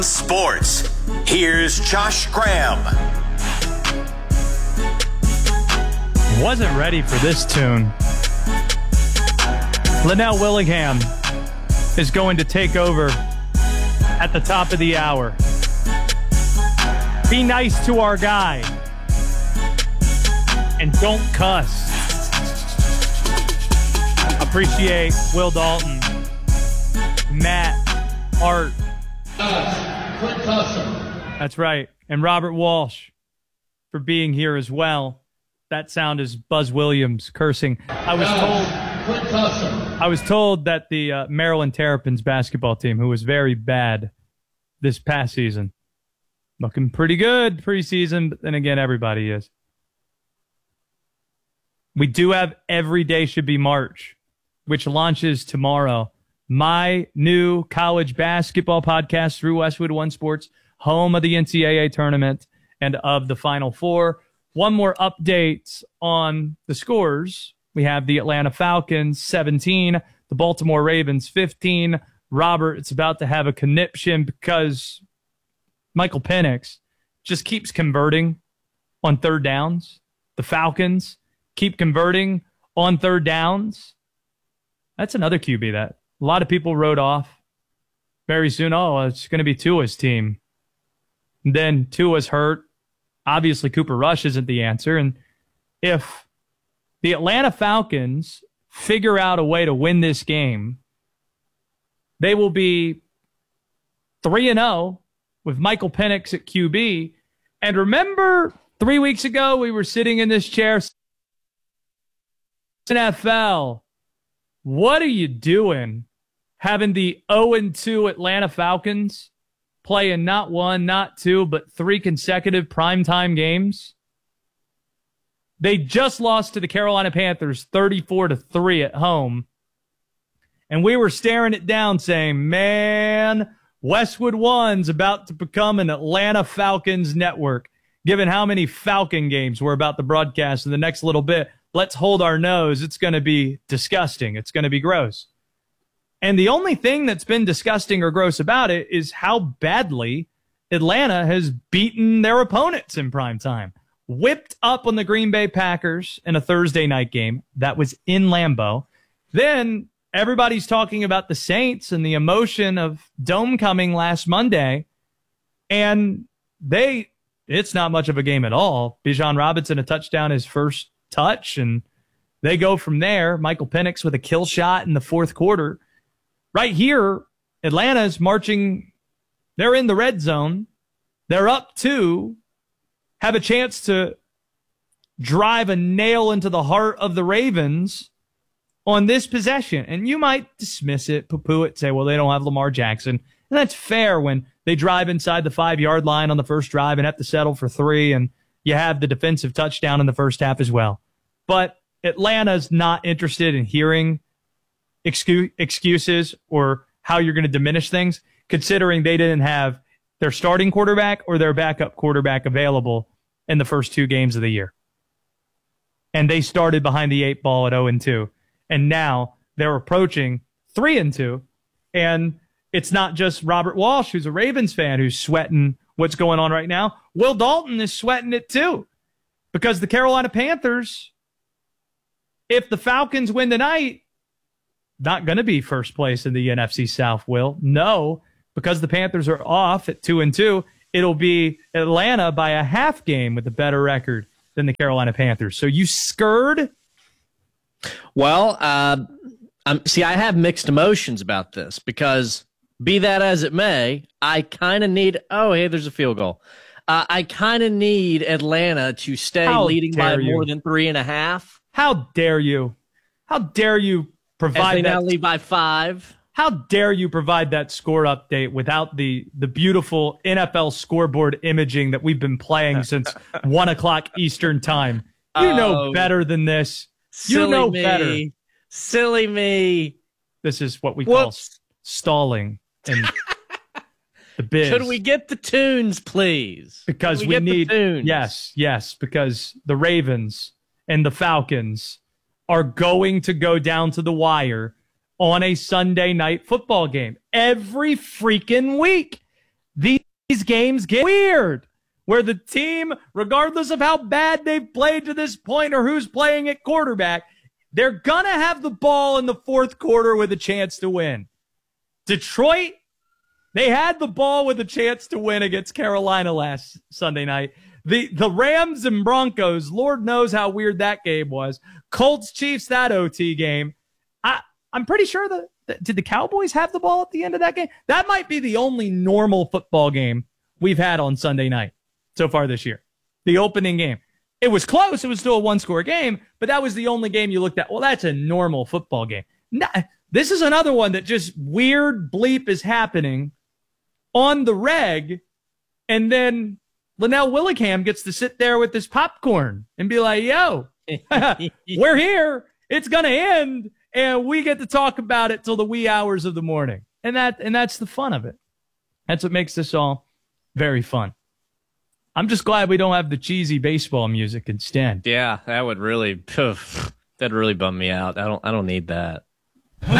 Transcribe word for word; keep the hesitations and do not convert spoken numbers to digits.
Sports. Here's Josh Graham. Wasn't ready for this tune. Linnell Willingham is going to take over at the top of the hour. Be nice to our guy. And don't cuss. Appreciate Will Dalton, Matt, Art. That's right. And Robert Walsh for being here as well. That sound is Buzz Williams cursing. I was told I was told that the uh, Maryland Terrapins basketball team, who was very bad this past season, looking pretty good preseason, but then again, everybody is. We do have Every Day Should Be March, which launches tomorrow. My new college basketball podcast through Westwood One Sports, home of the N C double A tournament and of the Final Four. One more update on the scores. We have the Atlanta Falcons seventeen, the Baltimore Ravens fifteen. Robert, it's about to have a conniption because Michael Penix just keeps converting on third downs. The Falcons keep converting on third downs. That's another Q B that a lot of people wrote off very soon. Oh, it's going to be Tua's team. And then Tua's hurt. Obviously, Cooper Rush isn't the answer. And if the Atlanta Falcons figure out a way to win this game, they will be three and oh with Michael Penix at Q B. And remember, three weeks ago, we were sitting in this chair. N F L, what are you doing having the oh and two Atlanta Falcons playing not one, not two, but three consecutive primetime games? They just lost to the Carolina Panthers thirty-four to three at home. And we were staring it down saying, man, Westwood One's about to become an Atlanta Falcons network. Given how many Falcon games we're about to broadcast in the next little bit, let's hold our nose. It's going to be disgusting. It's going to be gross. And the only thing that's been disgusting or gross about it is how badly Atlanta has beaten their opponents in prime time. Whipped up on the Green Bay Packers in a Thursday night game that was in Lambeau. Then everybody's talking about the Saints and the emotion of Dome coming last Monday. And they, it's not much of a game at all. Bijan Robinson, a touchdown, his first touch, and they go from there. Michael Penix with a kill shot in the fourth quarter. Right here, Atlanta's marching. They're in the red zone. They're up two, have a chance to drive a nail into the heart of the Ravens on this possession. And you might dismiss it, poo-poo it, say, well, they don't have Lamar Jackson. And that's fair when they drive inside the five-yard line on the first drive and have to settle for three, and you have the defensive touchdown in the first half as well. But Atlanta's not interested in hearing excuse, excuses or how you're going to diminish things, considering they didn't have their starting quarterback or their backup quarterback available in the first two games of the year. And they started behind the eight ball at oh and two. And now they're approaching three and two. And it's not just Robert Walsh, who's a Ravens fan, who's sweating what's going on right now. Will Dalton is sweating it too, because the Carolina Panthers, if the Falcons win tonight, not going to be first place in the N F C South, Will. No, because the Panthers are off at two and two. It'll be Atlanta by a half game with a better record than the Carolina Panthers. So you scared? Well, uh, um, see, I have mixed emotions about this because, be that as it may, I kind of need, oh, hey, there's a field goal. Uh, I kind of need Atlanta to stay How leading by dare you. more than three and a half. How dare you? How dare you As provide they that? now lead by five. How dare you provide that score update without the the beautiful N F L scoreboard imaging that we've been playing since one o'clock Eastern time? You Oh, know better than this. You Silly know me. better. Silly me. This is what we call Whoops. s- stalling in the biz. Could we get the tunes, please? Because Could we, get the need tunes? yes, yes, because the Ravens and the Falcons are going to go down to the wire on a Sunday night football game every freaking week. these games get weird, where the team, regardless of how bad they've played to this point or who's playing at quarterback, they're going to have the ball in the fourth quarter with a chance to win. Detroit, they had the ball with a chance to win against Carolina last Sunday night. The the Rams and Broncos, Lord knows how weird that game was. Colts, Chiefs, that O T game. I, I'm pretty sure that, that, did the Cowboys have the ball at the end of that game? That might be the only normal football game we've had on Sunday night so far this year. The opening game. It was close. It was still a one-score game, but that was the only game you looked at. Well, that's a normal football game. No, this is another one that just weird bleep is happening on the reg, and then Linnell Willingham gets to sit there with his popcorn and be like, yo, we're here. It's going to end, and we get to talk about it till the wee hours of the morning. And that and that's the fun of it. That's what makes this all very fun. I'm just glad we don't have the cheesy baseball music instead. Yeah, that would really that'd really bum me out. I don't I don't need that.